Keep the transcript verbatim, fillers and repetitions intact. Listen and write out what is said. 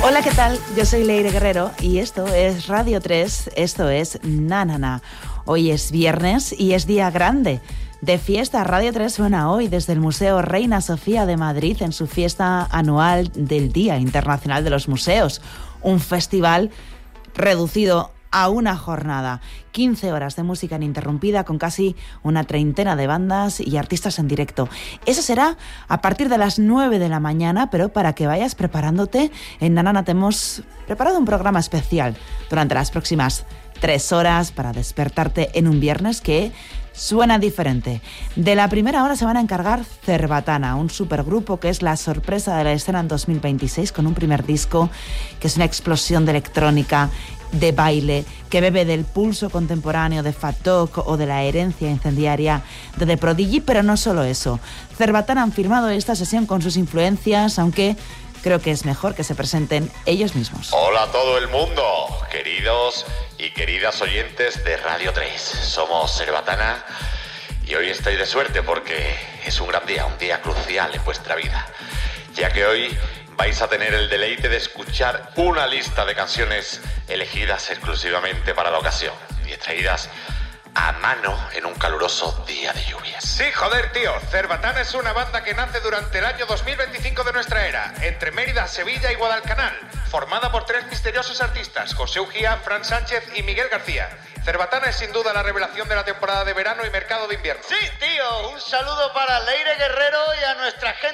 Hola, ¿qué tal? Yo soy Leire Guerrero y esto es Radio tres, esto es Na Na Na. Hoy es viernes y es día grande. De fiesta, Radio tres suena hoy desde el Museo Reina Sofía de Madrid en su fiesta anual del Día Internacional de los Museos. Un festival reducido a una jornada. quince horas de música ininterrumpida con casi una treintena de bandas y artistas en directo. Eso será a partir de las nueve de la mañana, pero para que vayas preparándote, en Na Na Na te hemos preparado un programa especial durante las próximas tres horas para despertarte en un viernes que suena diferente. De la primera hora se van a encargar Cerbatana, un supergrupo que es la sorpresa de la escena en dos mil veintiséis, con un primer disco que es una explosión de electrónica, de baile, que bebe del pulso contemporáneo de Fat Dog o de la herencia incendiaria de The Prodigy, pero no solo eso. Cerbatana han firmado esta sesión con sus influencias, aunque creo que es mejor que se presenten ellos mismos. Hola a todo el mundo, queridos y queridas oyentes de Radio tres. Somos Cerbatana y hoy estoy de suerte porque es un gran día, un día crucial en vuestra vida, ya que hoy vais a tener el deleite de escuchar una lista de canciones elegidas exclusivamente para la ocasión y extraídas a mano en un caluroso día de lluvias. Sí, joder, tío. Cerbatana es una banda que nace durante el año dos mil veinticinco de nuestra era, entre Mérida, Sevilla y Guadalcanal, formada por tres misteriosos artistas, José Ugía, Fran Sánchez y Miguel García. Cerbatana es sin duda la revelación de la temporada de verano y mercado de invierno. Sí, tío. Un saludo para Leire Guerrero y a nuestra gente